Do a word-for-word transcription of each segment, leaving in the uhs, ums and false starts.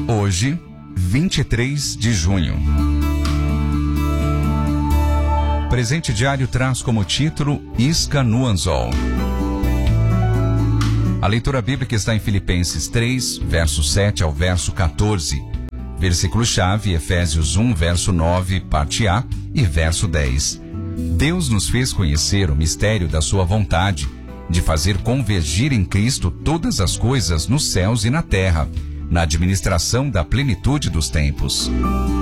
Hoje, vinte e três de junho. Presente diário traz como título Isca no anzol. A leitura bíblica está em Filipenses três, verso sete ao verso quatorze. Versículo-chave, Efésios um, verso nove, parte A e verso dez. Deus nos fez conhecer o mistério da sua vontade, de fazer convergir em Cristo todas as coisas nos céus e na terra, na administração da plenitude dos tempos.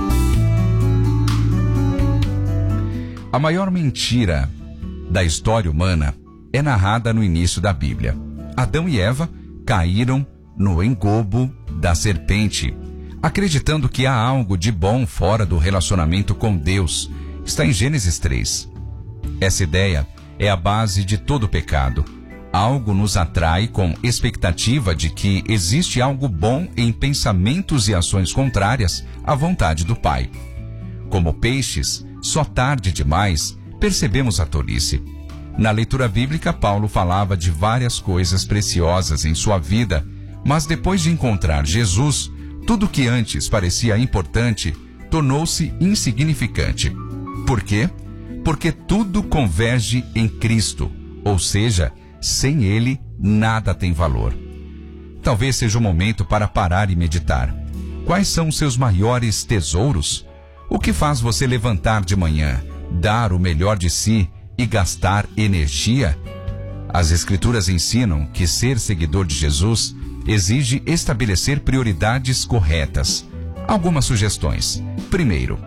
A maior mentira da história humana é narrada no início da Bíblia. Adão e Eva caíram no engobo da serpente, acreditando que há algo de bom fora do relacionamento com Deus. Está em Gênesis três. Essa ideia é a base de todo o pecado. Algo nos atrai com expectativa de que existe algo bom em pensamentos e ações contrárias à vontade do Pai. Como peixes, só tarde demais percebemos a tolice. Na leitura bíblica, Paulo falava de várias coisas preciosas em sua vida, mas depois de encontrar Jesus, tudo que antes parecia importante tornou-se insignificante. Por quê? Porque tudo converge em Cristo, ou seja, sem Ele, nada tem valor. Talvez seja o momento para parar e meditar. Quais são os seus maiores tesouros? O que faz você levantar de manhã, dar o melhor de si e gastar energia? As Escrituras ensinam que ser seguidor de Jesus exige estabelecer prioridades corretas. Algumas sugestões. Primeiro,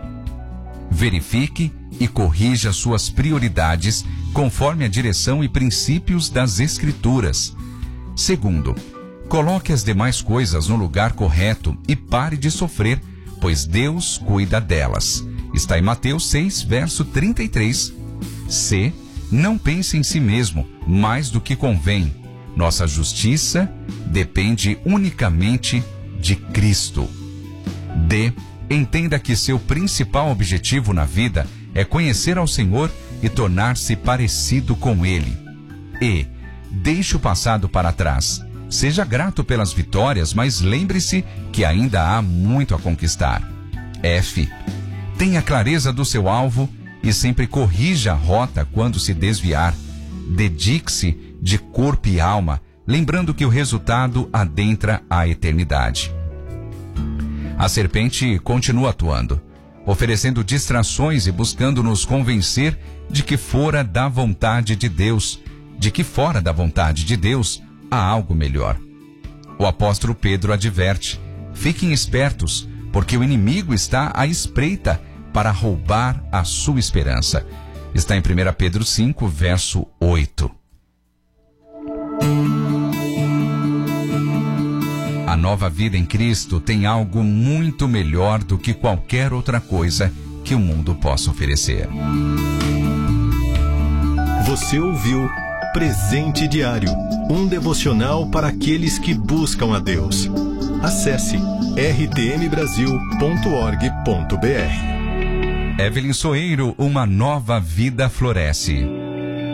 verifique e corrija suas prioridades conforme a direção e princípios das Escrituras. Segundo, coloque as demais coisas no lugar correto e pare de sofrer, pois Deus cuida delas. Está em Mateus seis, verso trinta e três. C. Não pense em si mesmo mais do que convém. Nossa justiça depende unicamente de Cristo. D. Entenda que seu principal objetivo na vida é conhecer ao Senhor e tornar-se parecido com Ele. E. Deixe o passado para trás. Seja grato pelas vitórias, mas lembre-se que ainda há muito a conquistar. F. Tenha clareza do seu alvo e sempre corrija a rota quando se desviar. Dedique-se de corpo e alma, lembrando que o resultado adentra a eternidade. A serpente continua atuando, oferecendo distrações e buscando nos convencer de que fora da vontade de Deus, de que fora da vontade de Deus há algo melhor. O apóstolo Pedro adverte: fiquem espertos, porque o inimigo está à espreita para roubar a sua esperança. Está em primeira Pedro cinco, verso oito. A nova vida em Cristo tem algo muito melhor do que qualquer outra coisa que o mundo possa oferecer. Você ouviu Presente Diário, um devocional para aqueles que buscam a Deus. Acesse r t m brasil ponto org ponto b r. Evelyn Soeiro, uma nova vida floresce.